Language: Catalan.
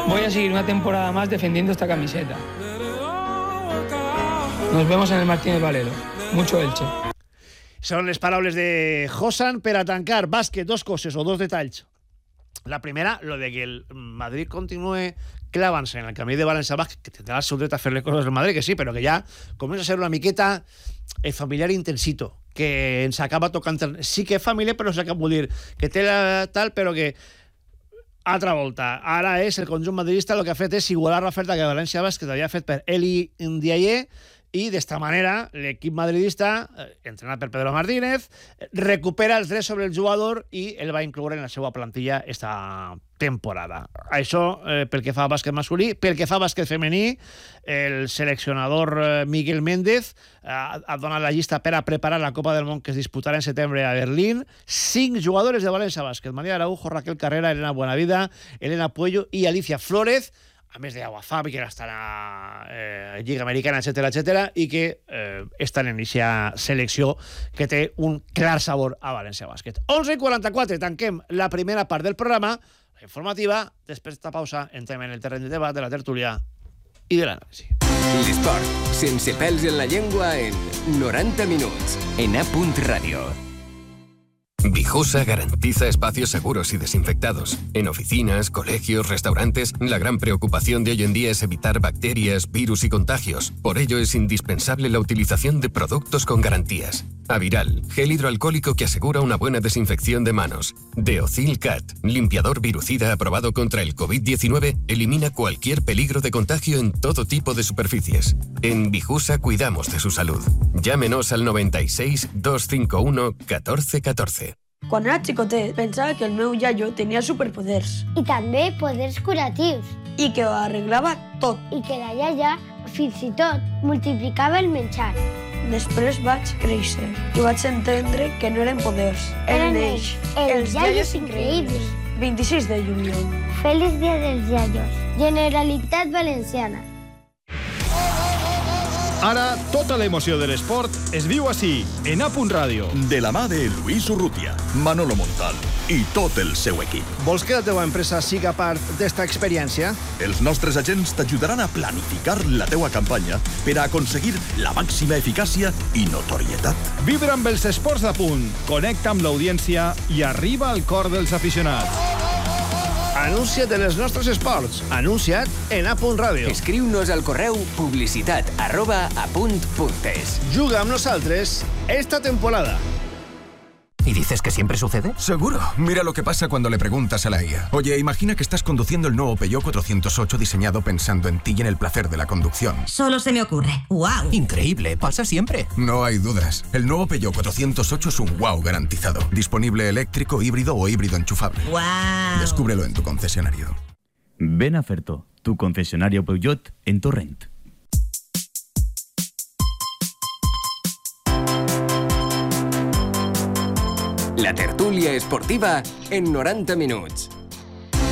Voy a seguir una temporada más defendiendo esta camiseta. Nos vemos en el Martínez Valero. Mucho Elche. Són les paraules de Josan per a tancar. Bàsquet, dos coses o dos detalls. La primera, lo de que el Madrid continúe clavant-se en el camí de València Bàsquet, que tindrà el seu dret a fer les coses del Madrid, que sí, però que ja comença a ser una miqueta familiar intensito, que ens acaba tocant... Sí que és família, però s'acaba vol dir que té la tal, però que altra volta. Ara és el conjunt madridista el que ha fet és igualar l'oferta que València Bàsquet havia fet per Eli Ndiaye, i d'esta manera l'equip madridista, entrenat per Pedro Martínez, recupera els drets sobre el jugador i el va incloure en la seva plantilla esta temporada. Això pel que fa a bàsquet masculí. Pel que fa a bàsquet femení, el seleccionador Miguel Méndez ha donat la llista per a preparar la Copa del Món que es disputarà en setembre a Berlín. 5 jugadores de València Bàsquet: María Araujo, Raquel Carrera, Elena Buenavida, Elena Puello i Alicia Flórez, a més d'Agua Fabi, que està a la Lliga Americana, etcètera, i que estan en aquesta selecció que té un clar sabor a València Bàsquet. 11:44, tanquem la primera part del programa, la informativa. Després d'esta pausa entrem en el terreny de debat, de la tertúlia i de l'anàlisi. L'esport, sense pèls en la llengua, en 90 minuts, en A. Radio. Vijusa garantiza espacios seguros y desinfectados. En oficinas, colegios, restaurantes, la gran preocupación de hoy en día es evitar bacterias, virus y contagios. Por ello es indispensable la utilización de productos con garantías. Aviral, gel hidroalcohólico que asegura una buena desinfección de manos. Deocil Cat, limpiador virucida aprobado contra el COVID-19, elimina cualquier peligro de contagio en todo tipo de superficies. En Vijusa cuidamos de su salud. Llámenos al 96 251 1414. Quan era xicotet, pensava que el meu iaio tenia superpoders. I també poders curatius. I que ho arreglava tot. I que la iaia, fins i tot, multiplicava el menjar. Després vaig créixer i vaig entendre que no eren poders. Eren ells, els iaios increïbles. 26 de juliol. Feliç dia dels iaios. Generalitat Valenciana. Ara, tota l'emoció de l'esport es viu així, en A. Ràdio. De la mà de Luis Urrutia, Manolo Montal i tot el seu equip. Vols que la teva empresa siga part d'esta experiència? Els nostres agents t'ajudaran a planificar la teua campanya per a aconseguir la màxima eficàcia i notorietat. Vibra amb els esports d'Apunt, connecta amb l'audiència i arriba al cor dels aficionats. Anuncia't en els nostres esports. Anuncia't en A. Ràdio. Escriu-nos al correu publicitat@apunt.es. Juga amb nosaltres esta temporada. ¿Y dices que siempre sucede? Seguro. Mira lo que pasa cuando le preguntas a la IA. Oye, imagina que estás conduciendo el nuevo Peugeot 408 diseñado pensando en ti y en el placer de la conducción. Solo se me ocurre. ¡Wow! Increíble, pasa siempre. No hay dudas. El nuevo Peugeot 408 es un wow garantizado. Disponible eléctrico, híbrido o híbrido enchufable. ¡Wow! Descúbrelo en tu concesionario. Ven a Ferto, tu concesionario Peugeot en Torrent. La tertúlia esportiva en 90 minuts.